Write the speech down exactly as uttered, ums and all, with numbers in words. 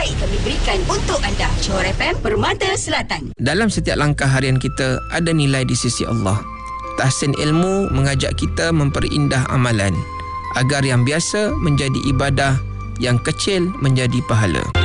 terbaik kami berikan untuk anda. Johor F M, Permata Selatan. Dalam setiap langkah harian kita ada nilai di sisi Allah. Tahsin ilmu mengajak kita memperindah amalan agar yang biasa menjadi ibadah, yang kecil menjadi pahala.